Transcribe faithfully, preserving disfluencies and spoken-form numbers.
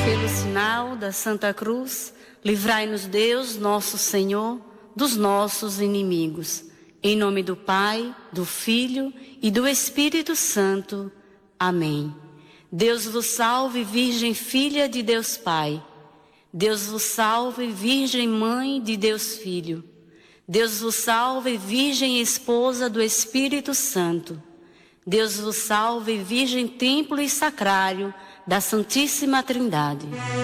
Pelo sinal da Santa Cruz, livrai-nos Deus, nosso Senhor, dos nossos inimigos. Em nome do Pai, do Filho e do Espírito Santo. Amém. Deus vos salve, Virgem Filha de Deus Pai. Deus vos salve, Virgem Mãe de Deus Filho. Deus vos salve, Virgem Esposa do Espírito Santo. Deus vos salve, Virgem Templo e Sacrário da Santíssima Trindade.